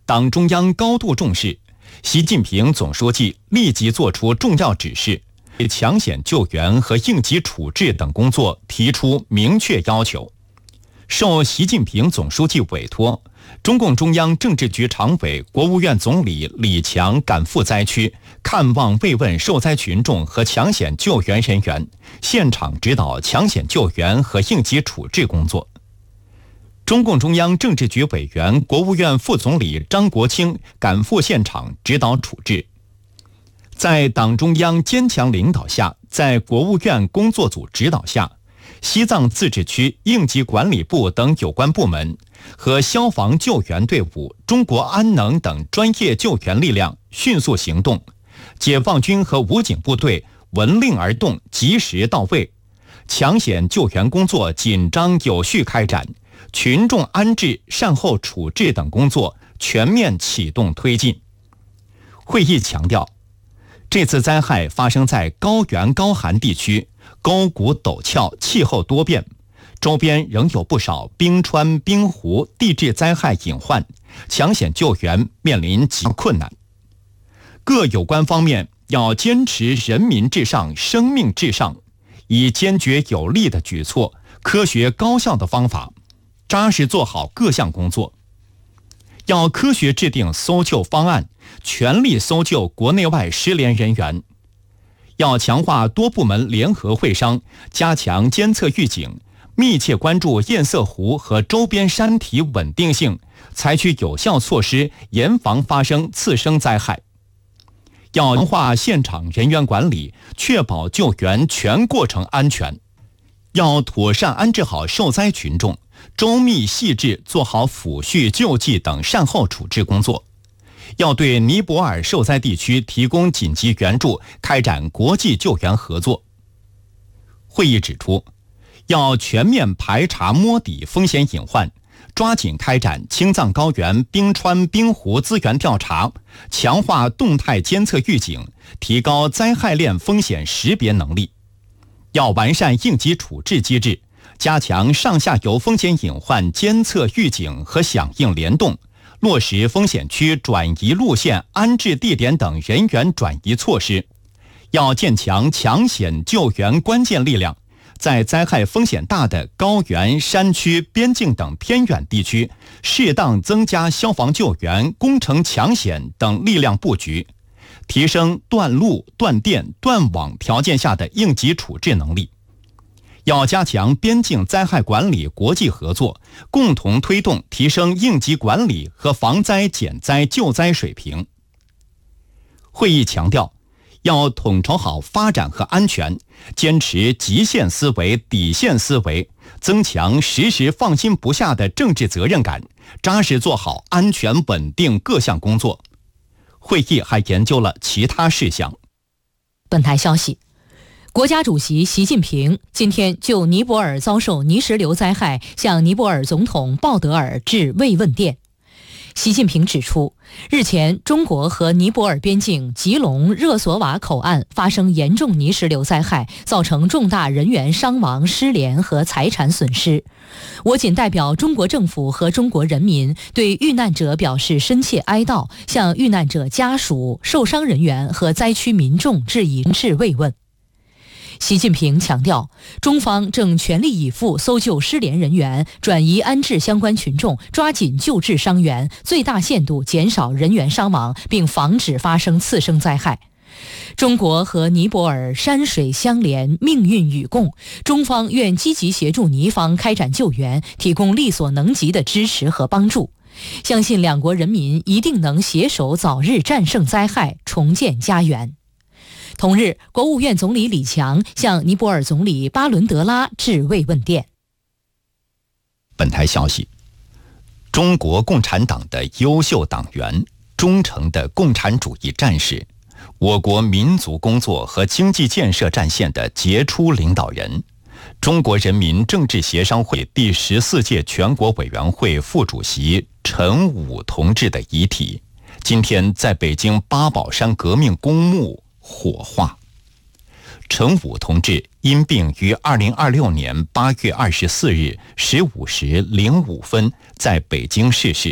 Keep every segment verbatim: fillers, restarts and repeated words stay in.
党中央高度重视，习近平总书记立即作出重要指示，对抢险救援和应急处置等工作提出明确要求。受习近平总书记委托，中共中央政治局常委、国务院总理李强赶赴灾区，看望慰问受灾群众和抢险救援人员，现场指导抢险救援和应急处置工作。中共中央政治局委员、国务院副总理张国清赶赴现场指导处置。在党中央坚强领导下，在国务院工作组指导下，西藏自治区应急管理部等有关部门和消防救援队伍、中国安能等专业救援力量迅速行动，解放军和武警部队闻令而动，及时到位，抢险救援工作紧张有序开展，群众安置、善后处置等工作全面启动推进。会议强调，这次灾害发生在高原高寒地区，沟谷陡峭，气候多变，周边仍有不少冰川、冰湖、地质灾害隐患，抢险救援面临极困难。各有关方面要坚持人民至上、生命至上，以坚决有力的举措、科学高效的方法，扎实做好各项工作。要科学制定搜救方案，全力搜救国内外失联人员。要强化多部门联合会商，加强监测预警，密切关注堰塞湖和周边山体稳定性，采取有效措施，严防发生次生灾害。要强化现场人员管理，确保救援全过程安全。要妥善安置好受灾群众，周密细致做好抚恤、救济等善后处置工作。要对尼泊尔受灾地区提供紧急援助，开展国际救援合作。会议指出，要全面排查摸底风险隐患，抓紧开展青藏高原冰川冰湖资源调查，强化动态监测预警，提高灾害链风险识别能力。要完善应急处置机制，加强上下游风险隐患监测预警和响应联动，落实风险区转移路线、安置地点等人员转移措施。要建强抢险救援关键力量，在灾害风险大的高原、山区、边境等偏远地区，适当增加消防救援、工程抢险等力量布局，提升断路、断电、断网条件下的应急处置能力。要加强边境灾害管理国际合作，共同推动提升应急管理和防灾减灾救灾水平。会议强调，要统筹好发展和安全，坚持极限思维、底线思维，增强时时放心不下的政治责任感，扎实做好安全稳定各项工作。会议还研究了其他事项。 本台消息，国家主席习近平今天就尼泊尔遭受泥石流灾害向尼泊尔总统鲍德尔致慰问电。习近平指出，日前中国和尼泊尔边境吉隆热索瓦口岸发生严重泥石流灾害，造成重大人员伤亡、失联和财产损失。我谨代表中国政府和中国人民对遇难者表示深切哀悼，向遇难者家属、受伤人员和灾区民众致以致慰问。习近平强调，中方正全力以赴搜救失联人员，转移安置相关群众，抓紧救治伤员，最大限度减少人员伤亡，并防止发生次生灾害。中国和尼泊尔山水相连，命运与共，中方愿积极协助尼方开展救援，提供力所能及的支持和帮助。相信两国人民一定能携手早日战胜灾害，重建家园。同日，国务院总理李强向尼泊尔总理巴伦德拉致慰问电。 本台消息，中国共产党的优秀党员、忠诚的共产主义战士，我国民族工作和经济建设战线的杰出领导人，中国人民政治协商会第十四届全国委员会副主席陈武同志的遗体，今天在北京八宝山革命公墓火化。陈武同志因病于二零二六年八月二十四日十五时零五分在北京逝世，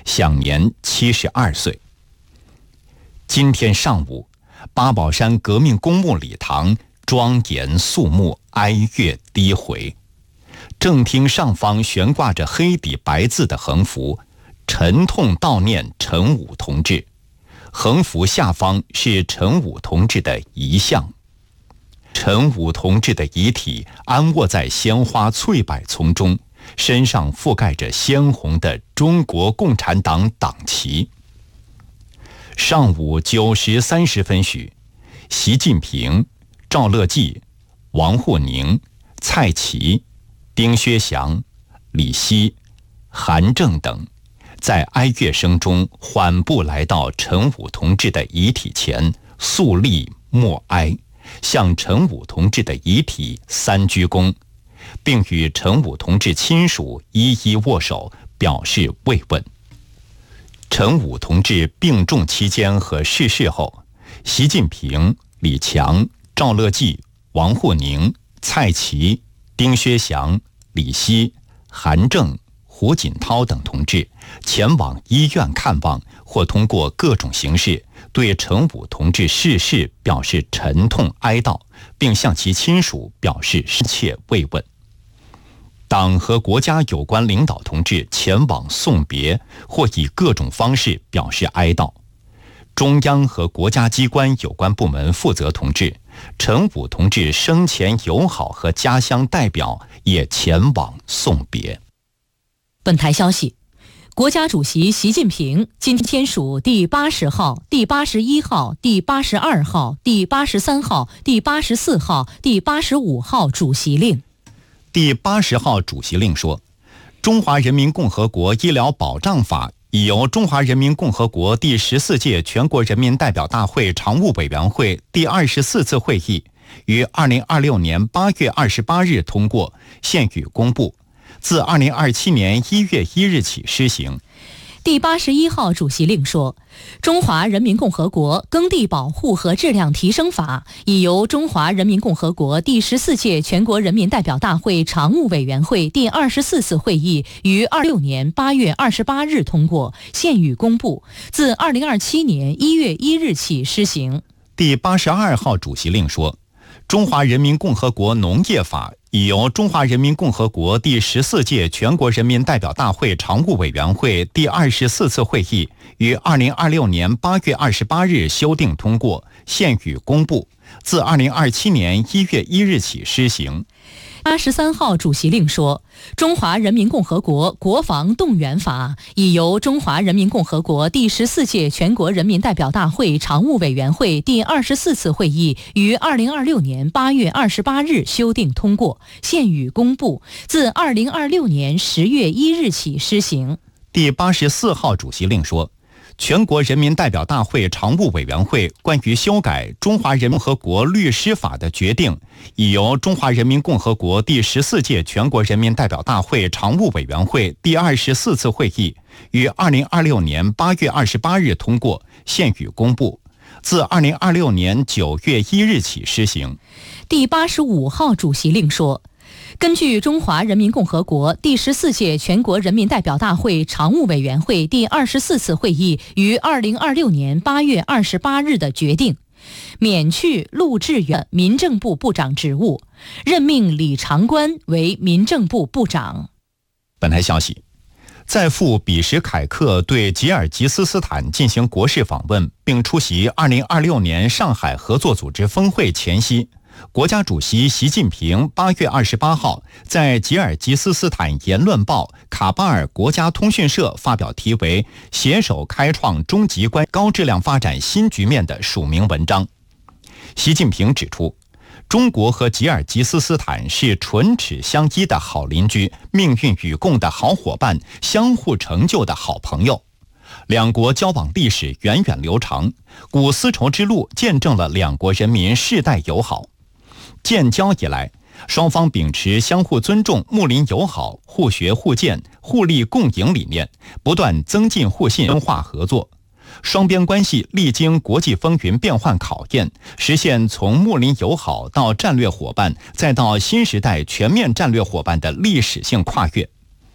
享年七十二岁。今天上午，八宝山革命公墓礼堂庄严肃穆，哀乐低回。正厅上方悬挂着黑底白字的横幅，沉痛悼念陈武同志。横幅下方是陈武同志的遗像。陈武同志的遗体安卧在鲜花翠柏丛中，身上覆盖着鲜红的中国共产党党旗。上午九时三十分许，习近平、赵乐际、王沪宁、蔡奇、丁薛祥、李希、韩正等在哀乐声中缓步来到陈武同志的遗体前，肃立默哀，向陈武同志的遗体三鞠躬，并与陈武同志亲属一一握手，表示慰问。陈武同志病重期间和逝世后，习近平、李强、赵乐际、王沪宁、蔡奇、丁薛祥、李希、韩正、胡锦涛等同志前往医院看望，或通过各种形式对陈武同志逝世表示沉痛哀悼，并向其亲属表示深切慰问。党和国家有关领导同志前往送别，或以各种方式表示哀悼。中央和国家机关有关部门负责同志、陈武同志生前友好和家乡代表也前往送别。 本台消息，国家主席习近平今天签署第八十号、第八十一号、第八十二号、第八十三号、第八十四号、第八十五号主席令。 第八十号主席令说，中华人民共和国医疗保障法已由中华人民共和国第十四届全国人民代表大会常务委员会第二十四次会议于二零二六年八月二十八日通过，现予公布，自二零二七年一月一日起施行。 第八十一号主席令说，中华人民共和国耕地保护和质量提升法已由中华人民共和国第十四届全国人民代表大会常务委员会第二十四次会议于二六年八月二十八日通过，现予公布，自二零二七年一月一日起施行。 第八十二号主席令说，中华人民共和国农业法已由中华人民共和国第十四届全国人民代表大会常务委员会第二十四次会议于二零二六年八月二十八日修订通过，现予公布，自二零二七年一月一日起施行。 八十三号主席令说，中华人民共和国国防动员法已由中华人民共和国第十四届全国人民代表大会常务委员会第二十四次会议于二零二六年八月二十八日修订通过，现予公布，自二零二六年十月一日起施行。 第八十四号主席令说，全国人民代表大会常务委员会关于修改《中华人民共和国律师法》的决定，已由中华人民共和国第十四届全国人民代表大会常务委员会第二十四次会议于二零二六年八月二十八日通过，现予公布，自二零二六年九月一日起施行。 第八十五号主席令说，根据中华人民共和国第十四届全国人民代表大会常务委员会第二十四次会议于二零二六年八月二十八日的决定，免去陆志远民政部部长职务，任命李长官为民政部部长。 本台消息，在赴比什凯克对吉尔吉斯斯坦进行国事访问，并出席二零二六年上海合作组织峰会前夕，国家主席习近平八月二十八号在吉尔吉斯斯坦言论报卡巴尔国家通讯社发表题为《携手开创中吉关高质量发展新局面》的署名文章。习近平指出，中国和吉尔吉斯斯坦是唇齿相依的好邻居，命运与共的好伙伴，相互成就的好朋友。两国交往历史源远流长，古丝绸之路见证了两国人民世代友好。建交以来，双方秉持相互尊重、睦邻友好、互学互鉴、互利共赢理念，不断增进互信、深化合作。双边关系历经国际风云变幻考验，实现从睦邻友好到战略伙伴，再到新时代全面战略伙伴的历史性跨越。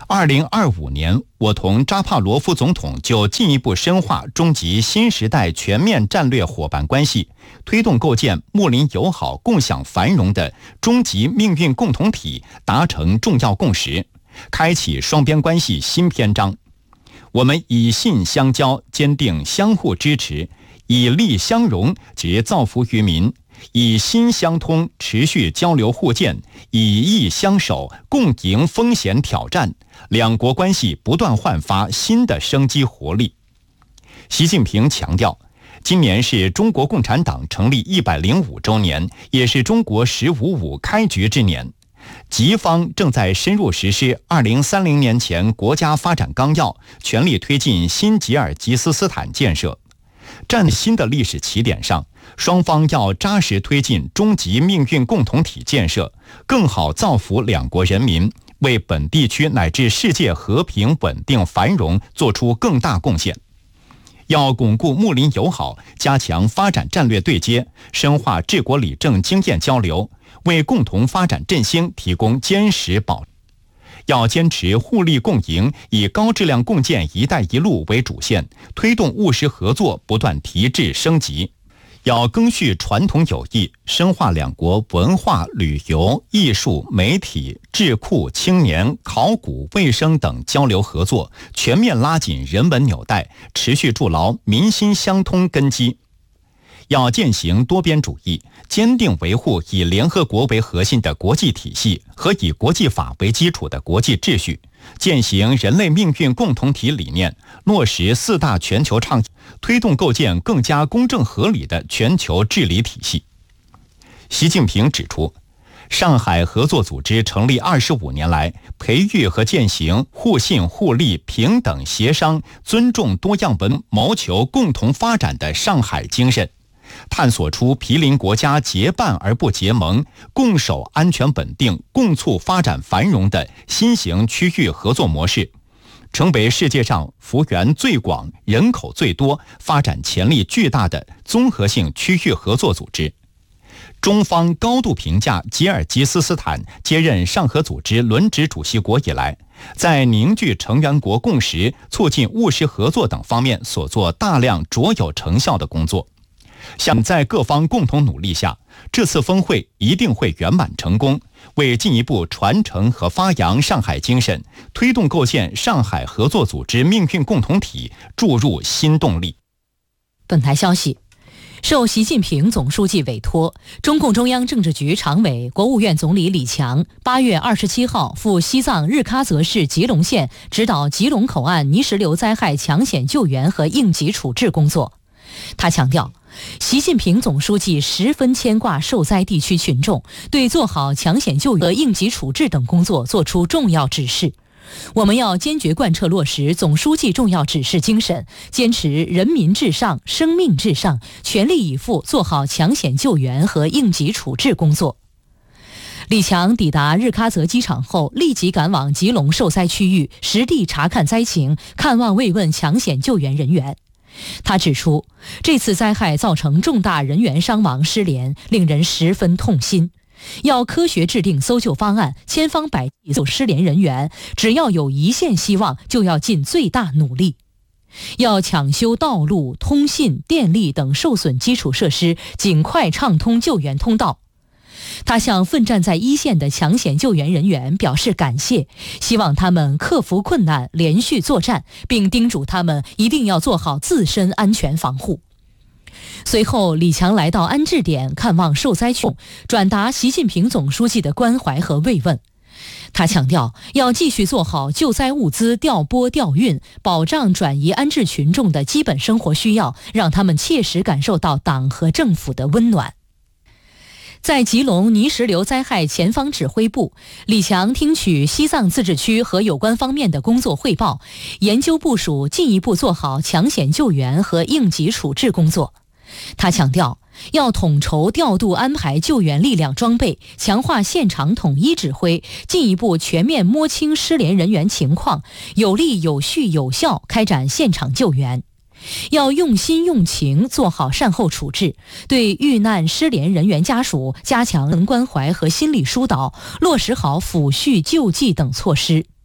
二零二五年，我同扎帕罗夫总统就进一步深化中吉新时代全面战略伙伴关系，推动构建睦邻友好、共享繁荣的中吉命运共同体达成重要共识，开启双边关系新篇章。我们以信相交，坚定相互支持，以利相融，及造福于民；以心相通，持续交流互鉴；以义相守，共迎风险挑战。两国关系不断焕发新的生机活力。习近平强调，今年是中国共产党成立一百零五周年，也是中国“十五五”开局之年。吉方正在深入实施二零三零年前国家发展纲要，全力推进新吉尔吉斯斯坦建设。站新的历史起点上，双方要扎实推进中吉命运共同体建设，更好造福两国人民，为本地区乃至世界和平稳定繁荣做出更大贡献。要巩固睦邻友好，加强发展战略对接，深化治国理政经验交流，为共同发展振兴提供坚实保障。要坚持互利共赢，以高质量共建“一带一路”为主线，推动务实合作不断提质升级。要赓续传统友谊，深化两国文化、旅游、艺术、媒体、智库、青年、考古、卫生等交流合作，全面拉紧人文纽带，持续筑牢民心相通根基。要践行多边主义，坚定维护以联合国为核心的国际体系和以国际法为基础的国际秩序，践行人类命运共同体理念，落实四大全球倡议，推动构建更加公正合理的全球治理体系。习近平指出，上海合作组织成立二十五年来，培育和践行互信互利、平等协商、尊重多样文，谋求共同发展的上海精神，探索出毗邻国家结伴而不结盟，共守安全稳定、共促发展繁荣的新型区域合作模式，成为世界上幅员最广、人口最多、发展潜力巨大的综合性区域合作组织。中方高度评价吉尔吉斯斯坦接任上合组织轮值主席国以来，在凝聚成员国共识、促进务实合作等方面所做大量卓有成效的工作。想在各方共同努力下，这次峰会一定会圆满成功，为进一步传承和发扬上海精神，推动构建上海合作组织命运共同体注入新动力。 本台消息，受习近平总书记委托，中共中央政治局常委、国务院总理李强八月二十七号赴西藏日喀则市吉隆县指导吉隆口岸泥石流灾害抢险救援和应急处置工作。他强调，习近平总书记十分牵挂受灾地区群众，对做好抢险救援和应急处置等工作作出重要指示。我们要坚决贯彻落实总书记重要指示精神，坚持人民至上、生命至上，全力以赴做好抢险救援和应急处置工作。李强抵达日喀则机场后，立即赶往吉隆受灾区域，实地查看灾情，看望慰问抢险救援人员。他指出，这次灾害造成重大人员伤亡失联，令人十分痛心。要科学制定搜救方案，千方百计救失联人员，只要有一线希望，就要尽最大努力。要抢修道路、通信、电力等受损基础设施，尽快畅通救援通道。他向奋战在一线的抢险救援人员表示感谢，希望他们克服困难，连续作战，并叮嘱他们一定要做好自身安全防护。随后，李强来到安置点看望受灾群众，转达习近平总书记的关怀和慰问。他强调，要继续做好救灾物资调拨调运，保障转移安置群众的基本生活需要，让他们切实感受到党和政府的温暖。在吉隆泥石流灾害前方指挥部，李强听取西藏自治区和有关方面的工作汇报，研究部署进一步做好抢险救援和应急处置工作。他强调，要统筹调度安排救援力量装备，强化现场统一指挥，进一步全面摸清失联人员情况，有力有序有效开展现场救援。要用心用情做好善后处置，对遇难失联人员家属加强关怀和心理疏导，落实好抚恤救济等措施。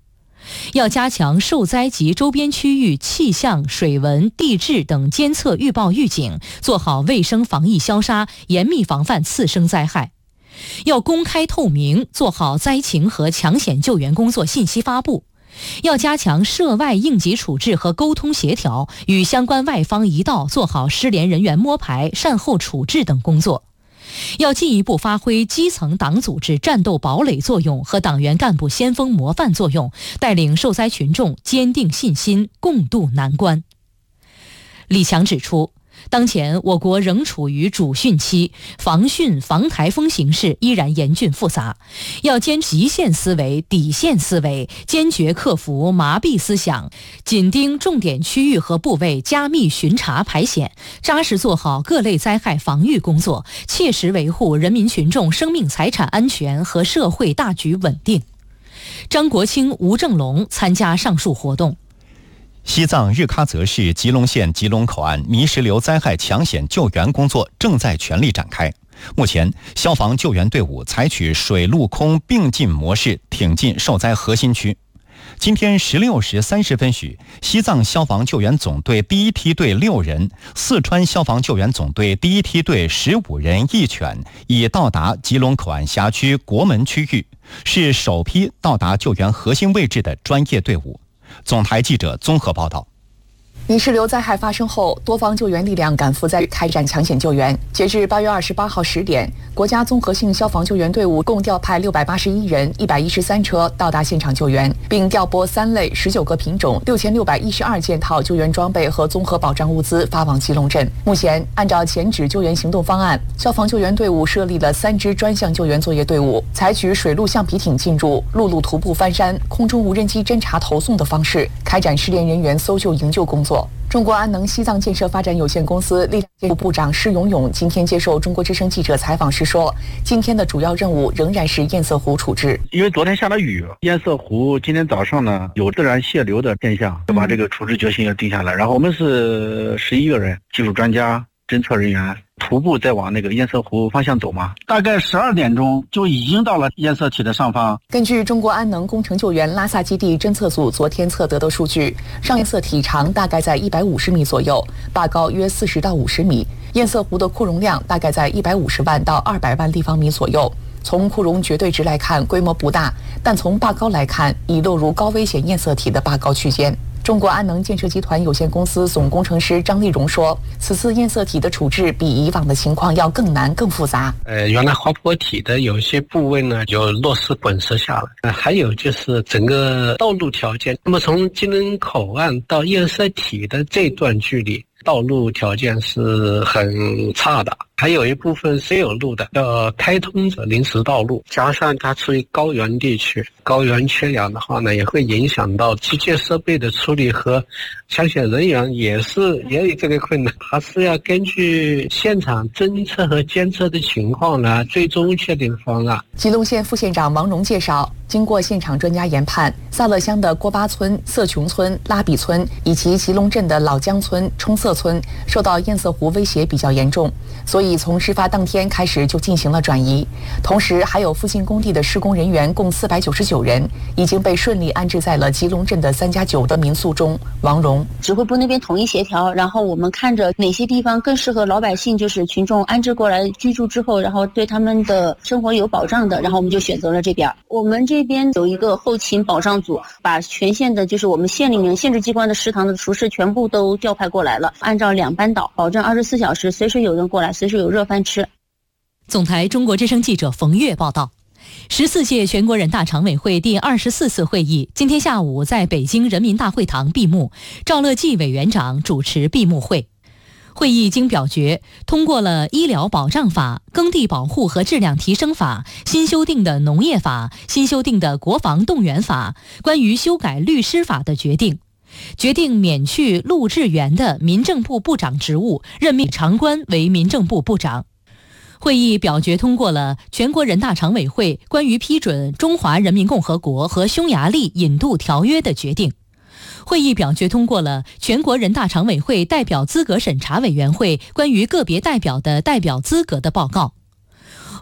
要加强受灾及周边区域气象、水文、地质等监测预报预警，做好卫生防疫消杀，严密防范次生灾害。要公开透明，做好灾情和抢险救援工作信息发布。要加强涉外应急处置和沟通协调，与相关外方一道做好失联人员摸排、善后处置等工作。要进一步发挥基层党组织战斗堡垒作用和党员干部先锋模范作用，带领受灾群众坚定信心，共度难关。李强指出，当前我国仍处于主汛期，防汛防台风形势依然严峻复杂，要坚持极限思维、底线思维，坚决克服麻痹思想，紧盯重点区域和部位，加密巡查排险，扎实做好各类灾害防御工作，切实维护人民群众生命财产安全和社会大局稳定。张国清、吴正龙参加上述活动。 西藏日喀则市吉隆县吉隆口岸泥石流灾害抢险救援工作正在全力展开。目前，消防救援队伍采取水陆空并进模式挺进受灾核心区。今天十六时三十分许，西藏消防救援总队第一梯队六人，四川消防救援总队第一梯队十五人一犬已到达吉隆口岸辖区国门区域，是首批到达救援核心位置的专业队伍。总台记者综合报道。 泥石流灾害发生后，多方救援力量赶赴灾开展抢险救援。截至八月二十八号十点，国家综合性消防救援队伍共调派六百八十一人、一百一十三车到达现场救援，并调拨三类、十九个品种、六千六百一十二件套救援装备和综合保障物资发往吉隆镇。目前，按照前指救援行动方案，消防救援队伍设立了三支专项救援作业队伍，采取水陆橡皮艇进入、陆路徒步翻山、空中无人机侦察投送的方式，开展失联人员搜救营救工作。中国安能西藏建设发展有限公司力量建设部长施永永今天接受中国之声记者采访时说，今天的主要任务仍然是堰塞湖处置。 因为昨天下了雨，堰塞湖今天早上呢有自然泄流的现象，就把这个处置决心要定下来。然后我们是十一个人，技术专家、侦测人员，徒步再往那个堰塞湖方向走嘛，大概十二点钟就已经到了堰塞体的上方。 根据中国安能工程救援拉萨基地侦测组昨天测得的数据，上堰塞体长大概在一百五十米左右，坝高约四十到五十米，堰塞湖的库容量大概在一百五十万到二百万立方米左右。从库容绝对值来看，规模不大，但从坝高来看，已落入高危险堰塞体的坝高区间。中国安能建设集团有限公司总工程师张立荣说，此次堰塞体的处置比以往的情况要更难更复杂。 呃，原来滑坡体的有些部位呢有落石滚石下来，呃，还有就是整个道路条件。那么从吉隆口岸到堰塞体的这段距离，道路条件是很差的，还有一部分是有路的，要开通的临时道路，加上它处于高原地区，高原缺氧的话呢，也会影响到机械设备的处理和抢险人员也是也有这个困难，还是要根据现场侦测和监测的情况呢，最终确定方案。 吉隆县副县长王荣介绍，经过现场专家研判，萨勒乡的郭巴村、色琼村、拉比村以及吉隆镇的老江村、冲色村受到堰塞湖威胁比较严重，所以从事发当天开始就进行了转移。同时，还有附近工地的施工人员共四百九十九人，已经被顺利安置在了吉隆镇的三加九的民宿中。王荣指挥部那边统一协调，然后我们看着哪些地方更适合老百姓，就是群众安置过来居住之后，然后对他们的生活有保障的，然后我们就选择了这边。我们这边有一个后勤保障组，把全县的就是我们县里面县直机关的食堂的厨师全部都调派过来了，按照两班倒，保证二十四小时随时有人过来，随时有热饭吃。 总台中国之声记者冯月报道。十四届全国人大常委会第二十四次会议今天下午在北京人民大会堂闭幕，赵乐际委员长主持闭幕会。会议经表决通过了《医疗保障法》、《耕地保护和质量提升法》、新修订的《农业法》、新修订的《国防动员法》、关于修改律师法的决定，决定免去陆志源的民政部部长职务，任命长官为民政部部长。会议表决通过了全国人大常委会关于批准《中华人民共和国和匈牙利引渡条约》的决定。会议表决通过了全国人大常委会代表资格审查委员会关于个别代表的代表资格的报告。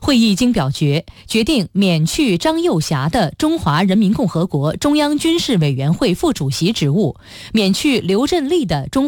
会议经表决，决定免去张幼霞的中华人民共和国中央军事委员会副主席职务，免去刘振立的中华